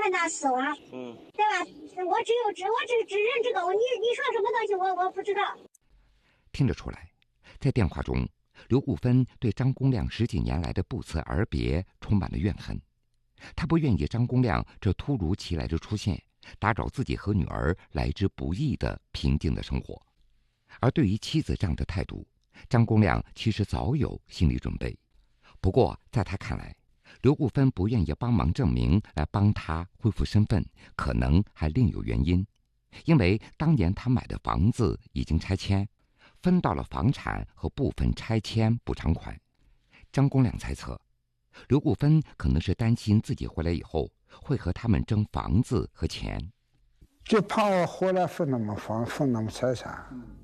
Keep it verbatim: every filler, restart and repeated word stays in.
判他死亡， 嗯， 对吧？我只有只我只只认这个，你你说什么东西我我不知道。 听得出来，在电话中，刘顾芬对张公亮十几年来的不辞而别充满了怨恨。他不愿意张公亮这突如其来的出现打扰自己和女儿来之不易的平静的生活。而对于妻子这样的态度，张公亮其实早有心理准备。不过在他看来，刘顾芬不愿意帮忙证明来帮他恢复身份，可能还另有原因。因为当年他买的房子已经拆迁，分到了房产和部分拆迁补偿款。张公亮猜测，刘顾芬可能是担心自己回来以后会和他们争房子和钱， 就怕我回来分那么房分那么财产。